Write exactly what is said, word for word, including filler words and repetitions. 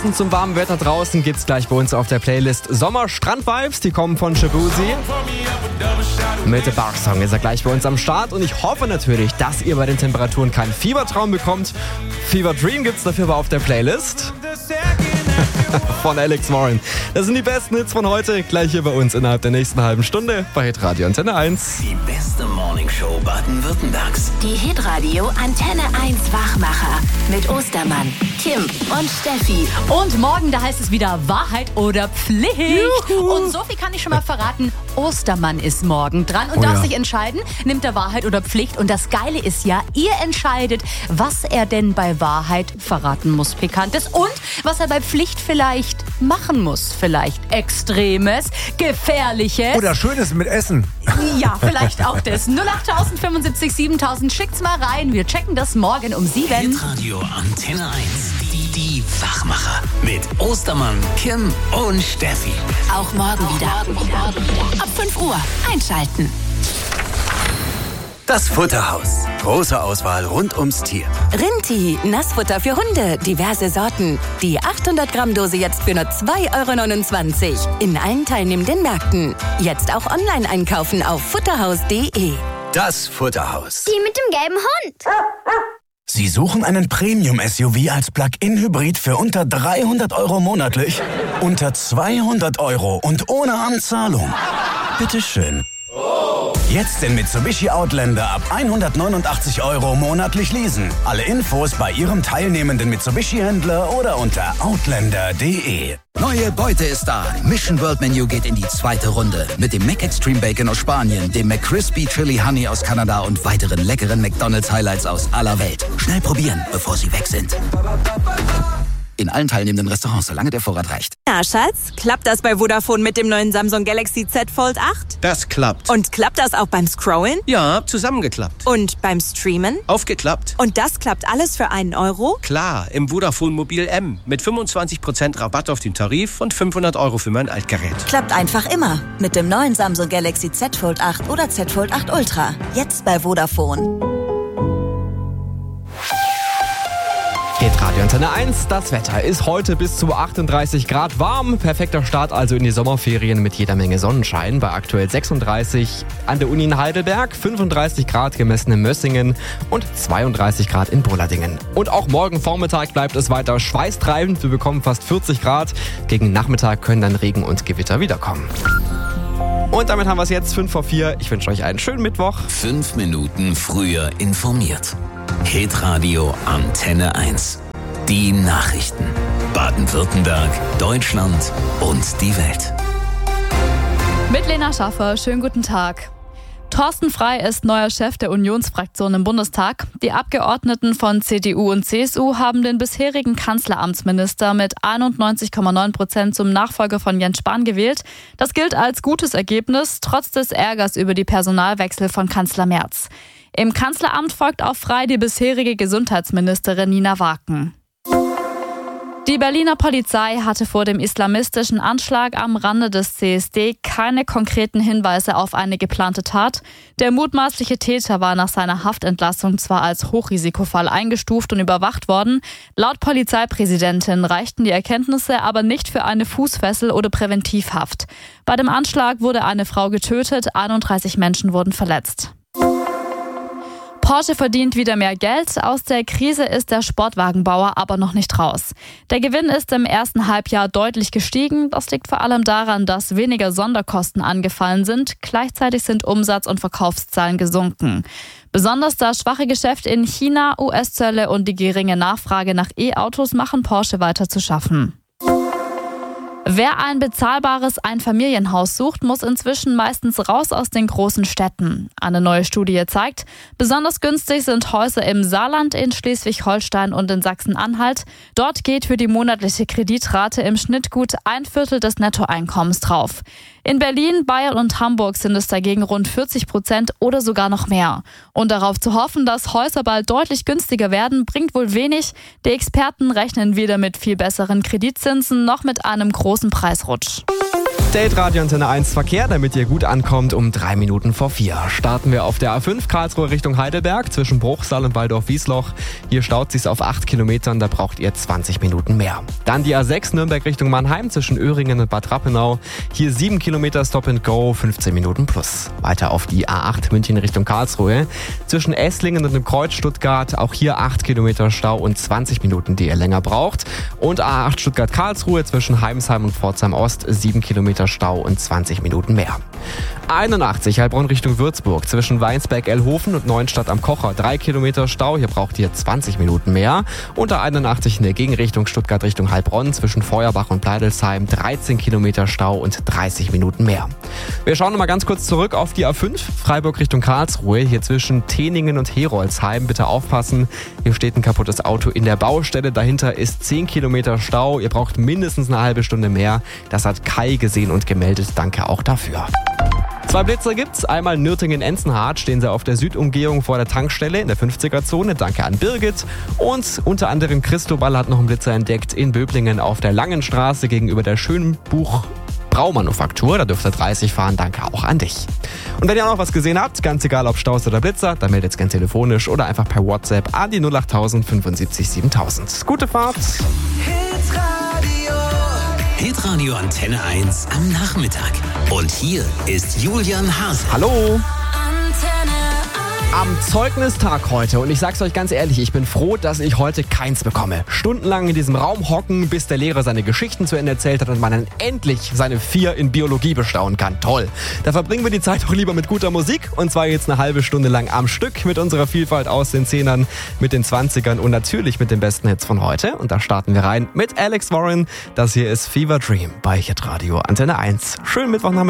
Passend zum warmen Wetter draußen gibt's gleich bei uns auf der Playlist Sommer-Strand-Vibes. Die kommen von Shabuzi. Mit The Bar Song ist er gleich bei uns am Start. Und ich hoffe natürlich, dass ihr bei den Temperaturen keinen Fiebertraum bekommt. Fever Dream gibt's dafür aber auf der Playlist. Von Alex Warren. Das sind die besten Hits von heute. Gleich hier bei uns innerhalb der nächsten halben Stunde bei Hitradio Antenne eins. Die beste Morningshow Baden-Württembergs. Die Hitradio Antenne eins Wachmacher mit Ostermann, Kim und Steffi. Und morgen, da heißt es wieder Wahrheit oder Pflicht. Juhu. Und so viel kann ich schon mal verraten. Ostermann ist morgen dran und oh darf ja. sich entscheiden, nimmt er Wahrheit oder Pflicht. Und das Geile ist ja, ihr entscheidet, was er denn bei Wahrheit verraten muss, Pikantes, und was er bei Pflicht vielleicht machen muss. Vielleicht Extremes, Gefährliches. Oder Schönes mit Essen. Ja, vielleicht auch das. null acht fünfundsiebzig siebentausend, schickt's mal rein. Wir checken das morgen um sieben. Hitradio Antenne eins. Die, die Wachmacher. Mit Ostermann, Kim und Steffi. Auch morgen wieder. Ab fünf Uhr einschalten. Das Futterhaus. Große Auswahl rund ums Tier. Rinti, Nassfutter für Hunde, diverse Sorten. Die achthundert Gramm Dose jetzt für nur zwei Euro neunundzwanzig. In allen teilnehmenden Märkten. Jetzt auch online einkaufen auf futterhaus punkt de. Das Futterhaus. Die mit dem gelben Hund. Sie suchen einen Premium-S U V als Plug-in-Hybrid für unter dreihundert Euro monatlich? Unter zweihundert Euro und ohne Anzahlung? Bitteschön. Jetzt den Mitsubishi Outlander ab hundertneunundachtzig Euro monatlich leasen. Alle Infos bei Ihrem teilnehmenden Mitsubishi-Händler oder unter outlander punkt de. Neue Beute ist da. Mission World Menu geht in die zweite Runde. Mit dem Mac Extreme Bacon aus Spanien, dem McCrispy Chili Honey aus Kanada und weiteren leckeren McDonald's Highlights aus aller Welt. Schnell probieren, bevor sie weg sind. In allen teilnehmenden Restaurants, solange der Vorrat reicht. Na, Schatz, klappt das bei Vodafone mit dem neuen Samsung Galaxy Z Fold acht? Das klappt. Und klappt das auch beim Scrollen? Ja, zusammengeklappt. Und beim Streamen? Aufgeklappt. Und das klappt alles für einen Euro? Klar, im Vodafone Mobil M. Mit fünfundzwanzig Prozent Rabatt auf den Tarif und fünfhundert Euro für mein Altgerät. Klappt einfach immer. Mit dem neuen Samsung Galaxy Z Fold acht oder Z Fold acht Ultra. Jetzt bei Vodafone. Hitradio Antenne eins, das Wetter ist heute bis zu achtunddreißig Grad warm. Perfekter Start also in die Sommerferien mit jeder Menge Sonnenschein. Bei aktuell sechsunddreißig an der Uni in Heidelberg, fünfunddreißig Grad gemessen in Mössingen und zweiunddreißig Grad in Bullardingen. Und auch morgen Vormittag bleibt es weiter schweißtreibend. Wir bekommen fast vierzig Grad. Gegen Nachmittag können dann Regen und Gewitter wiederkommen. Und damit haben wir es jetzt, fünf vor vier. Ich wünsche euch einen schönen Mittwoch. Fünf Minuten früher informiert. Hitradio Antenne eins. Die Nachrichten. Baden-Württemberg, Deutschland und die Welt. Mit Lena Schaffer, schönen guten Tag. Thorsten Frey ist neuer Chef der Unionsfraktion im Bundestag. Die Abgeordneten von C D U und C S U haben den bisherigen Kanzleramtsminister mit einundneunzig Komma neun Prozent zum Nachfolger von Jens Spahn gewählt. Das gilt als gutes Ergebnis, trotz des Ärgers über die Personalwechsel von Kanzler Merz. Im Kanzleramt folgt auf Frey die bisherige Gesundheitsministerin Nina Waken. Die Berliner Polizei hatte vor dem islamistischen Anschlag am Rande des C S D keine konkreten Hinweise auf eine geplante Tat. Der mutmaßliche Täter war nach seiner Haftentlassung zwar als Hochrisikofall eingestuft und überwacht worden. Laut Polizeipräsidentin reichten die Erkenntnisse aber nicht für eine Fußfessel oder Präventivhaft. Bei dem Anschlag wurde eine Frau getötet, einunddreißig Menschen wurden verletzt. Porsche verdient wieder mehr Geld. Aus der Krise ist der Sportwagenbauer aber noch nicht raus. Der Gewinn ist im ersten Halbjahr deutlich gestiegen. Das liegt vor allem daran, dass weniger Sonderkosten angefallen sind. Gleichzeitig sind Umsatz- und Verkaufszahlen gesunken. Besonders das schwache Geschäft in China, U S-Zölle und die geringe Nachfrage nach E-Autos machen Porsche weiter zu schaffen. Wer ein bezahlbares Einfamilienhaus sucht, muss inzwischen meistens raus aus den großen Städten. Eine neue Studie zeigt, besonders günstig sind Häuser im Saarland, in Schleswig-Holstein und in Sachsen-Anhalt. Dort geht für die monatliche Kreditrate im Schnitt gut ein Viertel des Nettoeinkommens drauf. In Berlin, Bayern und Hamburg sind es dagegen rund vierzig Prozent oder sogar noch mehr. Und darauf zu hoffen, dass Häuser bald deutlich günstiger werden, bringt wohl wenig. Die Experten rechnen weder mit viel besseren Kreditzinsen noch mit einem großen Preisrutsch. Update Radio Antenne eins Verkehr, damit ihr gut ankommt um drei Minuten vor vier. Starten wir auf der A fünf Karlsruhe Richtung Heidelberg zwischen Bruchsal und Waldorf-Wiesloch. Hier staut sich's auf acht Kilometern, da braucht ihr zwanzig Minuten mehr. Dann die A sechs Nürnberg Richtung Mannheim zwischen Öhringen und Bad Rappenau. Hier sieben Kilometer Stop and Go, fünfzehn Minuten plus. Weiter auf die A acht München Richtung Karlsruhe zwischen Esslingen und dem Kreuz Stuttgart. Auch hier acht Kilometer Stau und zwanzig Minuten, die ihr länger braucht. Und A acht Stuttgart-Karlsruhe zwischen Heimsheim und Pforzheim Ost, sieben Kilometer Stau und zwanzig Minuten mehr. einundachtzig Heilbronn Richtung Würzburg zwischen Weinsberg-Elhofen und Neuenstadt am Kocher. drei Kilometer Stau, hier braucht ihr zwanzig Minuten mehr. Und A einundachtzig in der Gegenrichtung Stuttgart Richtung Heilbronn zwischen Feuerbach und Pleidelsheim. dreizehn Kilometer Stau und dreißig Minuten mehr. Wir schauen nochmal ganz kurz zurück auf die A fünf Freiburg Richtung Karlsruhe. Hier zwischen Teningen und Heroldsheim. Bitte aufpassen, hier steht ein kaputtes Auto in der Baustelle. Dahinter ist zehn Kilometer Stau. Ihr braucht mindestens eine halbe Stunde mehr. Das hat Kai gesehen und gemeldet. Danke auch dafür. Zwei Blitzer gibt's. Einmal Nürtingen-Enzenhardt, stehen sie auf der Südumgehung vor der Tankstelle in der fünfziger-Zone. Danke an Birgit. Und unter anderem Christobal hat noch einen Blitzer entdeckt in Böblingen auf der Langen Straße gegenüber der Schönbuch Braumanufaktur. Da dürft ihr dreißig fahren. Danke auch an dich. Und wenn ihr auch noch was gesehen habt, ganz egal ob Staus oder Blitzer, dann meldet es gerne telefonisch oder einfach per WhatsApp an die null acht null null null fünfundsiebzig siebentausend. Gute Fahrt! Hitradio Antenne eins am Nachmittag. Und hier ist Julian Hase. Hallo! Am Zeugnistag heute und ich sag's euch ganz ehrlich, ich bin froh, dass ich heute keins bekomme. Stundenlang in diesem Raum hocken, bis der Lehrer seine Geschichten zu Ende erzählt hat und man dann endlich seine vier in Biologie bestaunen kann. Toll. Da verbringen wir die Zeit doch lieber mit guter Musik und zwar jetzt eine halbe Stunde lang am Stück mit unserer Vielfalt aus den Zehnern, mit den Zwanzigern und natürlich mit den besten Hits von heute. Und da starten wir rein mit Alex Warren. Das hier ist Fever Dream bei Hitradio Antenne eins. Schönen Mittwochnachmittag.